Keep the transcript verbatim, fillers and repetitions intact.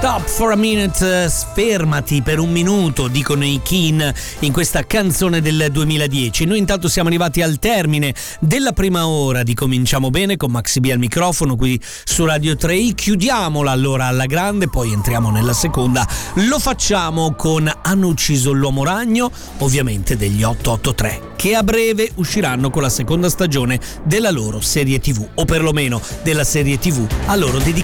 Stop for a minute, fermati per un minuto, dicono i Keane in questa canzone del duemiladieci. Noi intanto siamo arrivati al termine della prima ora di Cominciamo Bene con Maxi B al microfono qui su Radio tre i. Chiudiamola allora alla grande, poi entriamo nella seconda. Lo facciamo con Hanno ucciso l'uomo ragno, ovviamente degli otto otto tre, che a breve usciranno con la seconda stagione della loro serie tivù, o perlomeno della serie tivù a loro dedicata.